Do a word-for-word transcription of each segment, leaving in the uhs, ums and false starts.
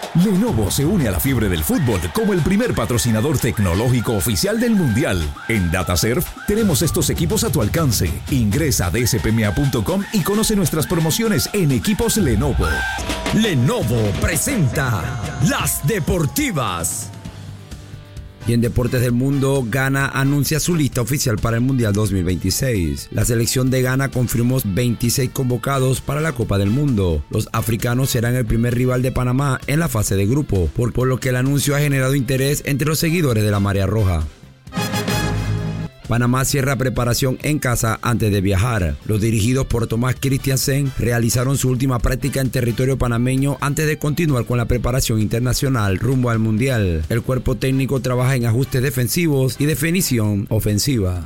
Lenovo se une a la fiebre del fútbol como el primer patrocinador tecnológico oficial del Mundial. En DataServe tenemos estos equipos a tu alcance. Ingresa a d s p m a punto com y conoce nuestras promociones en equipos Lenovo. Lenovo presenta Las Deportivas. Y en Deportes del Mundo, Ghana anuncia su lista oficial para el Mundial dos mil veintiséis. La selección de Ghana confirmó veintiséis convocados para la Copa del Mundo. Los africanos serán el primer rival de Panamá en la fase de grupo, por, por lo que el anuncio ha generado interés entre los seguidores de la Marea Roja. Panamá cierra preparación en casa antes de viajar. Los dirigidos por Tomás Christiansen realizaron su última práctica en territorio panameño antes de continuar con la preparación internacional rumbo al Mundial. El cuerpo técnico trabaja en ajustes defensivos y definición ofensiva.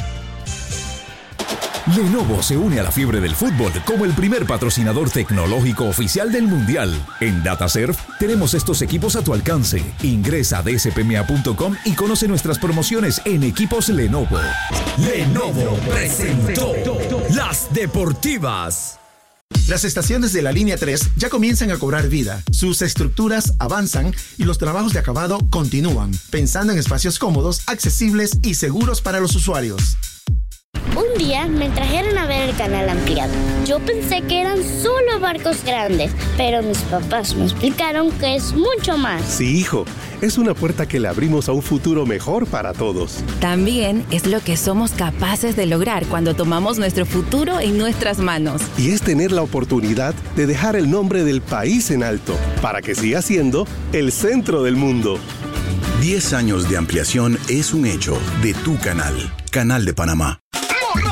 Lenovo se une a la fiebre del fútbol como el primer patrocinador tecnológico oficial del Mundial. En DataServe tenemos estos equipos a tu alcance. Ingresa a d s p m a punto com y conoce nuestras promociones en equipos Lenovo. Lenovo presentó Las Deportivas. Las estaciones de la línea tres ya comienzan a cobrar vida. Sus estructuras avanzan y los trabajos de acabado continúan, pensando en espacios cómodos, accesibles y seguros para los usuarios. Un día me trajeron a ver el canal ampliado. Yo pensé que eran solo barcos grandes, pero mis papás me explicaron que es mucho más. Sí, hijo, es una puerta que le abrimos a un futuro mejor para todos. También es lo que somos capaces de lograr cuando tomamos nuestro futuro en nuestras manos. Y es tener la oportunidad de dejar el nombre del país en alto, para que siga siendo el centro del mundo. Diez años de ampliación es un hecho de tu canal, Canal de Panamá.